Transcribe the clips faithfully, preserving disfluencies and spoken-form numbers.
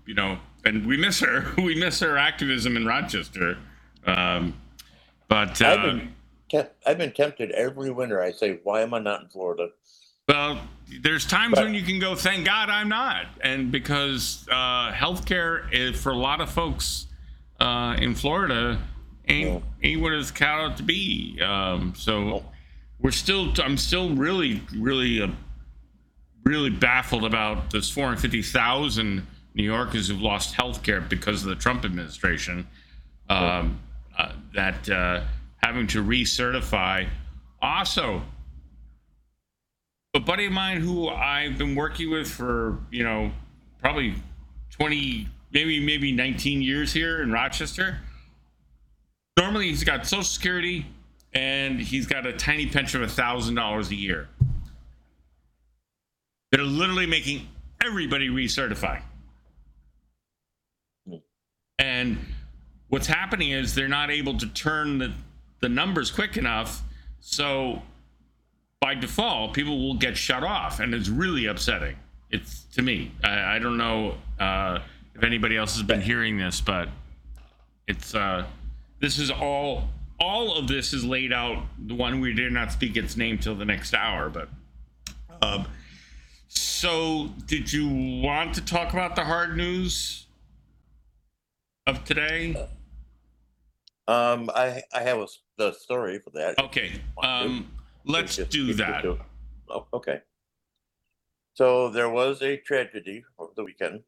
you know, and we miss her. We miss her activism in Rochester. Um, but uh, I've been te- I've been tempted every winter. I say, why am I not in Florida? Well, there's times But- when you can go, thank God I'm not. And because uh, healthcare is, for a lot of folks uh, in Florida, ain't, ain't what it's cut out to be. Um, so we're still, I'm still really, really, uh, really baffled about this four hundred fifty thousand New Yorkers who've lost healthcare because of the Trump administration. Um, uh, that uh, having to recertify. Also, a buddy of mine who I've been working with for, you know, probably twenty, maybe maybe nineteen years here in Rochester. Normally he's got Social Security and he's got a tiny pension of a thousand dollars a year. They're literally making everybody recertify. And what's happening is they're not able to turn the, the numbers quick enough. So by default, people will get shut off, and it's really upsetting. It's to me. I, I don't know uh, if anybody else has been hearing this, but it's uh, this is all. All of this is laid out. The one we did not speak its name till the next hour, but. Um, so, did you want to talk about the hard news of today? Um, I I have a, the story for that. Okay. Um. Let's do that. Oh, okay. So there was a tragedy over the weekend,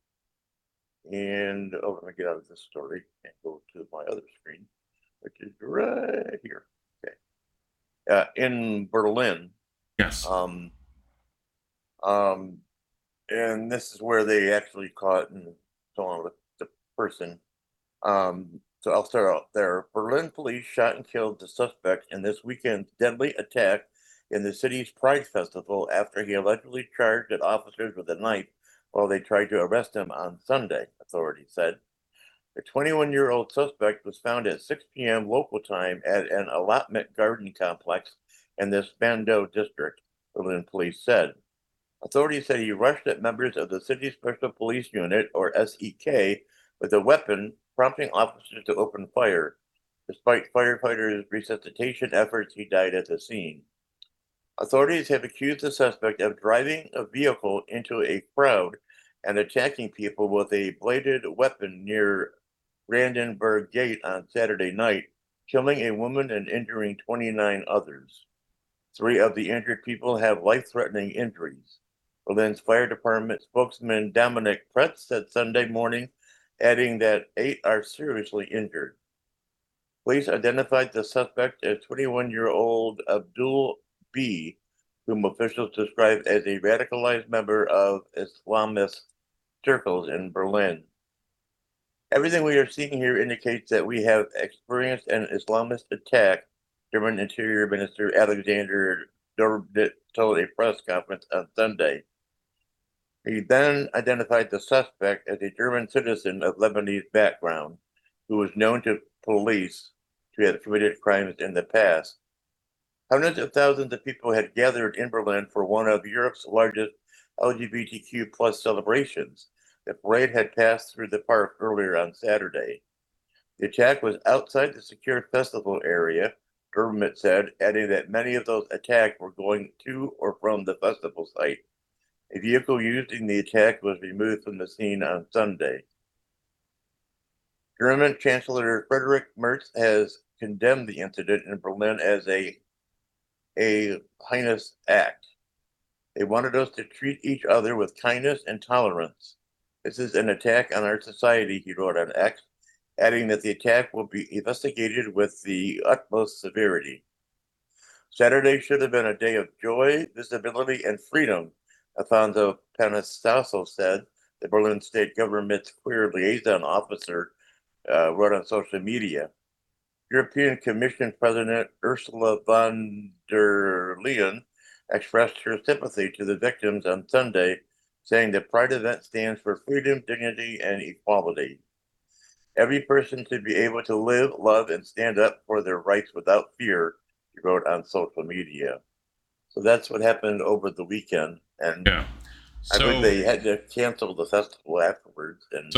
and oh, let me get out of this story and go to my other screen, which is right here. Okay. Uh, in Berlin. Yes. Um. Um, and this is where they actually caught and so on with the person. Um. So I'll start out there. Berlin police shot and killed the suspect in this weekend's deadly attack in the city's Pride Festival after he allegedly charged at officers with a knife while they tried to arrest him on Sunday, authorities said. The twenty-one-year-old suspect was found at six p.m. local time at an allotment garden complex in the Spandau district, Berlin police said. Authorities said he rushed at members of the city's Special Police Unit, or S E K, with a weapon, prompting officers to open fire. Despite firefighters' resuscitation efforts, he died at the scene. Authorities have accused the suspect of driving a vehicle into a crowd and attacking people with a bladed weapon near Brandenburg Gate on Saturday night, killing a woman and injuring twenty-nine others. Three of the injured people have life-threatening injuries. Berlin's fire department spokesman Dominic Pretz said Sunday morning, adding that eight are seriously injured. Police identified the suspect as twenty-one-year-old Abdul B, whom officials described as a radicalized member of Islamist circles in Berlin. Everything we are seeing here indicates that we have experienced an Islamist attack, German Interior Minister Alexander Dobrindt told a press conference on Sunday. He then identified the suspect as a German citizen of Lebanese background, who was known to police to have committed crimes in the past. Hundreds of thousands of people had gathered in Berlin for one of Europe's largest L G B T Q plus celebrations. The parade had passed through the park earlier on Saturday. The attack was outside the secure festival area, government said, adding that many of those attacked were going to or from the festival site. A vehicle used in the attack was removed from the scene on Sunday. German Chancellor Friedrich Merz has condemned the incident in Berlin as a, a heinous act. They wanted us to treat each other with kindness and tolerance. This is an attack on our society, he wrote on X, adding that the attack will be investigated with the utmost severity. Saturday should have been a day of joy, visibility, and freedom, Afonso Panistaso said, the Berlin state government's queer liaison officer, uh, wrote on social media. European Commission President Ursula von der Leyen expressed her sympathy to the victims on Sunday, saying the Pride event stands for freedom, dignity, and equality. Every person should be able to live, love, and stand up for their rights without fear, he wrote on social media. So that's what happened over the weekend. And yeah. so, I believe they had to cancel the festival afterwards. And so